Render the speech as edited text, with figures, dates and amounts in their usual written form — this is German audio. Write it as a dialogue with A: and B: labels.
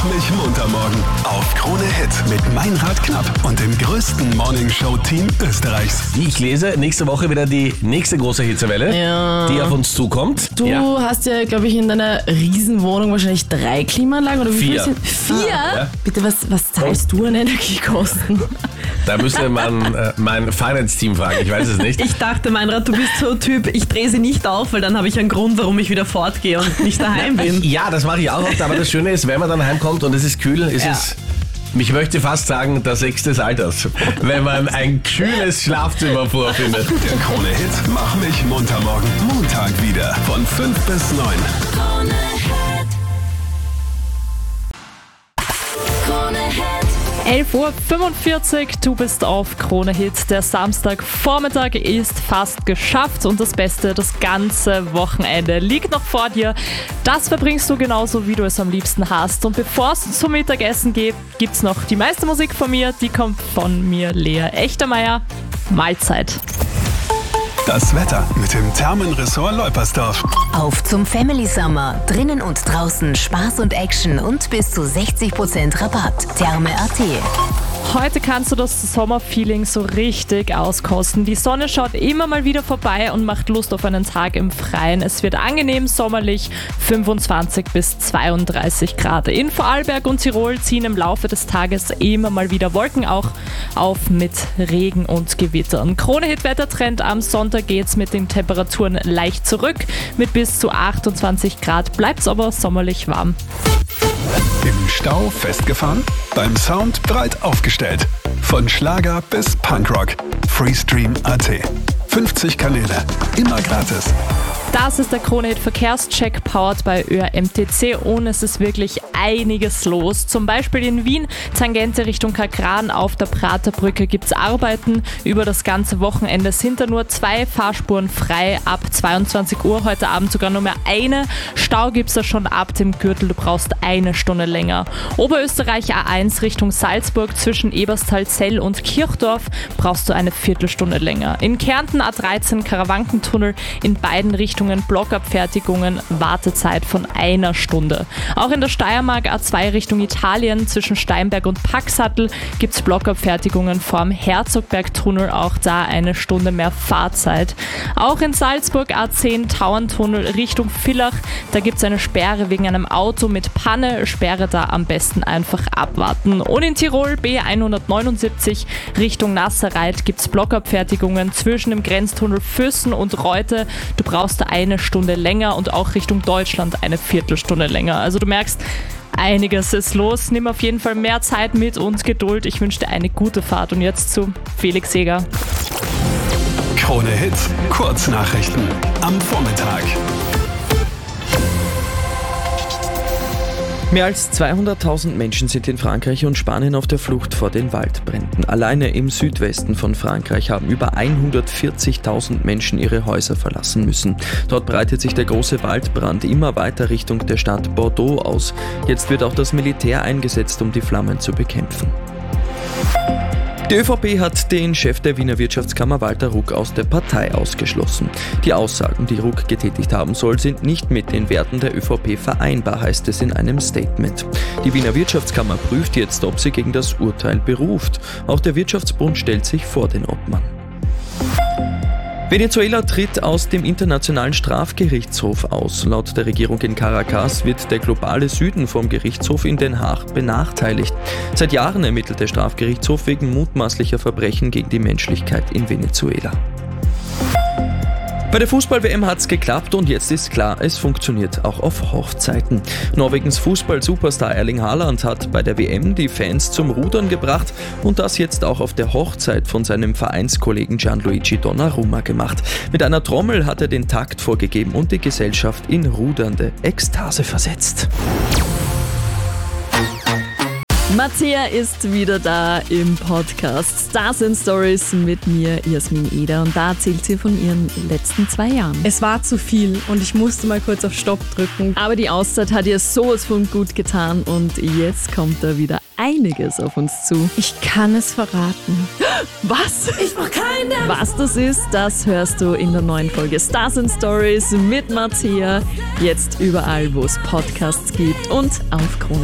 A: Mich munter morgen auf Krone Hit mit Meinrad Knapp und dem größten Morningshow-Team Österreichs.
B: Ich lese nächste Woche wieder die nächste große Hitzewelle, die auf uns zukommt.
C: Du hast ja, glaube ich, in deiner Riesenwohnung wahrscheinlich 3 Klimaanlagen oder wie viel
B: 4.
C: sind? 4?
B: Ja.
C: Bitte, was zahlst du an Energiekosten?
B: Da müsste man mein Finance-Team fragen, ich weiß es nicht.
D: Ich dachte, Meinrad, du bist so ein Typ, ich drehe sie nicht auf, weil dann habe ich einen Grund, warum ich wieder fortgehe und nicht daheim bin.
B: Ja, das mache ich auch oft, aber das Schöne ist, wenn man dann heimkommt und es ist kühl, es ist, ich möchte fast sagen, der 6. des Alters, wenn man ein kühles Schlafzimmer vorfindet.
A: Der Krone Hit Mach mich munter morgen Montag wieder von 5 bis 9.
E: 11.45 Uhr, du bist auf Krone Hit. Der Samstagvormittag ist fast geschafft und das Beste, das ganze Wochenende liegt noch vor dir. Das verbringst du genauso, wie du es am liebsten hast. Und bevor es zum Mittagessen geht, gibt's noch die meiste Musik von mir. Die kommt von mir, Lea Echtermeier. Mahlzeit.
A: Das Wetter mit dem Thermenressort Leupersdorf.
F: Auf zum Family Summer. Drinnen und draußen Spaß und Action und bis zu 60% Rabatt. Therme.at.
E: Heute kannst du das Sommerfeeling so richtig auskosten. Die Sonne schaut immer mal wieder vorbei und macht Lust auf einen Tag im Freien. Es wird angenehm sommerlich, 25 bis 32 Grad. In Vorarlberg und Tirol ziehen im Laufe des Tages immer mal wieder Wolken auch auf mit Regen und Gewittern. Krone-Hit-Wettertrend: am Sonntag geht's mit den Temperaturen leicht zurück. Mit bis zu 28 Grad bleibt's aber sommerlich warm.
A: Im Stau festgefahren? Beim Sound breit aufgestellt. Von Schlager bis Punkrock. Freestream.at. 50 Kanäle. Immer gratis.
E: Das ist der Krone-Hit Verkehrscheck powered bei ÖRMTC und es ist wirklich einiges los. Zum Beispiel in Wien, Tangente Richtung Kakran auf der Praterbrücke gibt's Arbeiten. Über das ganze Wochenende sind da nur 2 Fahrspuren frei. Ab 22 Uhr heute Abend sogar nur mehr eine. Stau gibt's da schon ab dem Gürtel, du brauchst 1 Stunde länger. Oberösterreich A1 Richtung Salzburg zwischen Eberstal-Zell und Kirchdorf brauchst du eine Viertelstunde länger. In Kärnten A13 Karawankentunnel in beiden Richtungen Blockabfertigungen, Wartezeit von 1 Stunde. Auch in der Steiermark A2 Richtung Italien zwischen Steinberg und Packsattel gibt es Blockabfertigungen vorm Herzogbergtunnel, auch da 1 Stunde mehr Fahrzeit. Auch in Salzburg A10 Tauerntunnel Richtung Villach, da gibt es eine Sperre wegen einem Auto mit Panne, Sperre da am besten einfach abwarten. Und in Tirol B179 Richtung Nasserreit gibt es Blockabfertigungen zwischen dem Grenztunnel Füssen und Reute. Du brauchst da 1 Stunde länger und auch Richtung Deutschland eine Viertelstunde länger. Also du merkst, einiges ist los. Nimm auf jeden Fall mehr Zeit mit und Geduld. Ich wünsche dir eine gute Fahrt. Und jetzt zu Felix Jäger.
A: Krone Hit Kurznachrichten am Vormittag.
G: Mehr als 200.000 Menschen sind in Frankreich und Spanien auf der Flucht vor den Waldbränden. Alleine im Südwesten von Frankreich haben über 140.000 Menschen ihre Häuser verlassen müssen. Dort breitet sich der große Waldbrand immer weiter Richtung der Stadt Bordeaux aus. Jetzt wird auch das Militär eingesetzt, um die Flammen zu bekämpfen. Die ÖVP hat den Chef der Wiener Wirtschaftskammer Walter Ruck aus der Partei ausgeschlossen. Die Aussagen, die Ruck getätigt haben soll, sind nicht mit den Werten der ÖVP vereinbar, heißt es in einem Statement. Die Wiener Wirtschaftskammer prüft jetzt, ob sie gegen das Urteil beruft. Auch der Wirtschaftsbund stellt sich vor den Obmann. Venezuela tritt aus dem Internationalen Strafgerichtshof aus. Laut der Regierung in Caracas wird der globale Süden vom Gerichtshof in Den Haag benachteiligt. Seit Jahren ermittelt der Strafgerichtshof wegen mutmaßlicher Verbrechen gegen die Menschlichkeit in Venezuela. Bei der Fußball-WM hat's geklappt und jetzt ist klar, es funktioniert auch auf Hochzeiten. Norwegens Fußball-Superstar Erling Haaland hat bei der WM die Fans zum Rudern gebracht und das jetzt auch auf der Hochzeit von seinem Vereinskollegen Gianluigi Donnarumma gemacht. Mit einer Trommel hat er den Takt vorgegeben und die Gesellschaft in rudernde Ekstase versetzt.
C: Mattea ist wieder da im Podcast Stars in Stories mit mir, Jasmin Eder. Und da erzählt sie von ihren letzten 2 Jahren.
H: Es war zu viel und ich musste mal kurz auf Stopp drücken.
C: Aber die Auszeit hat ihr sowas von gut getan und jetzt kommt da wieder einiges auf uns zu.
H: Ich kann es verraten.
C: Was?
H: Ich brauch keine!
C: Was das ist, das hörst du in der neuen Folge Stars in Stories mit Mattea. Jetzt überall, wo es Podcasts gibt und auf Krone.